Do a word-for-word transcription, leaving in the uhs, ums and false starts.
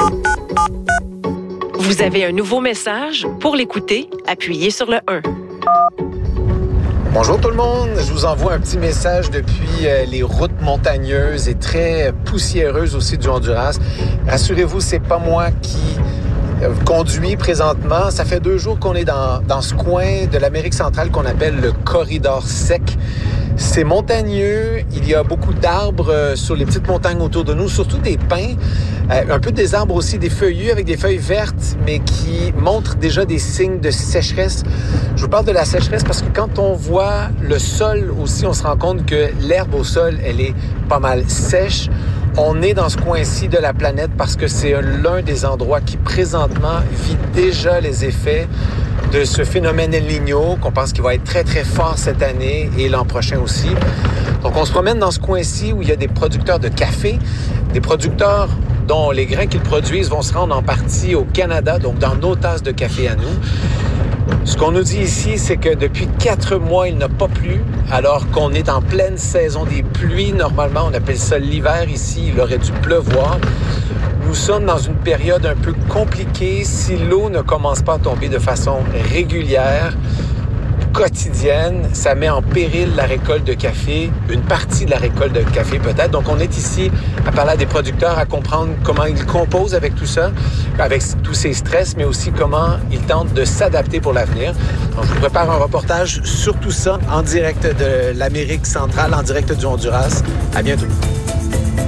Vous avez un nouveau message? Pour l'écouter, appuyez sur le un. Bonjour tout le monde, je vous envoie un petit message depuis euh, les routes montagneuses et très poussiéreuses aussi du Honduras. Rassurez-vous, c'est pas moi qui euh, conduis présentement. Ça fait deux jours qu'on est dans, dans ce coin de l'Amérique centrale qu'on appelle le corridor sec. C'est montagneux, il y a beaucoup d'arbres euh, sur les petites montagnes autour de nous, surtout des pins, euh, un peu des arbres aussi, des feuillus avec des feuilles vertes, mais qui montrent déjà des signes de sécheresse. Je vous parle de la sécheresse parce que quand on voit le sol aussi, on se rend compte que l'herbe au sol, elle est pas mal sèche. On est dans ce coin-ci de la planète parce que c'est l'un des endroits qui présentement vit déjà les effets de ce phénomène El Niño, qu'on pense qu'il va être très, très fort cette année et l'an prochain aussi. Donc, on se promène dans ce coin-ci où il y a des producteurs de café, des producteurs dont les grains qu'ils produisent vont se rendre en partie au Canada, donc dans nos tasses de café à nous. Ce qu'on nous dit ici, c'est que depuis quatre mois, il n'a pas plu, alors qu'on est en pleine saison des pluies. Normalement, on appelle ça l'hiver ici. Il aurait dû pleuvoir. Nous sommes dans une période un peu compliquée. Si l'eau ne commence pas à tomber de façon régulière, quotidienne, ça met en péril la récolte de café, une partie de la récolte de café peut-être. Donc, on est ici à parler à des producteurs, à comprendre comment ils composent avec tout ça, avec tous ces stress, mais aussi comment ils tentent de s'adapter pour l'avenir. Donc, je vous prépare un reportage sur tout ça en direct de l'Amérique centrale, en direct du Honduras. À bientôt.